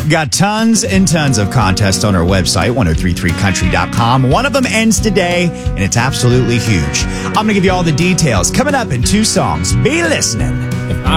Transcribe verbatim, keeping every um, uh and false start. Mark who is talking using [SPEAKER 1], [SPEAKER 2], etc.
[SPEAKER 1] Got tons and tons of contests on our website, ten thirty-three country dot com. One of them ends today, and it's absolutely huge. I'm going to give you all the details coming up in two songs. Be listening.